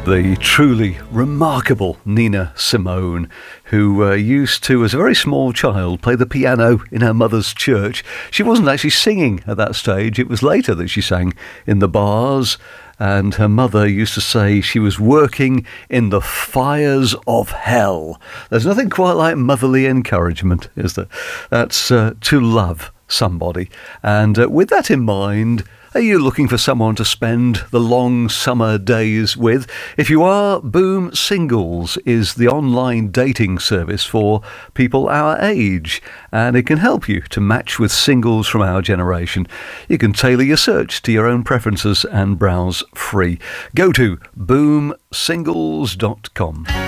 The truly remarkable Nina Simone, who used to, as a very small child, play the piano in her mother's church. She wasn't actually singing at that stage. It was later that she sang in the bars, and her mother used to say she was working in the fires of hell. There's nothing quite like motherly encouragement, is there? That's to love somebody. And with that in mind, are you looking for someone to spend the long summer days with? If you are, Boom Singles is the online dating service for people our age, and it can help you to match with singles from our generation. You can tailor your search to your own preferences and browse free. Go to boomsingles.com.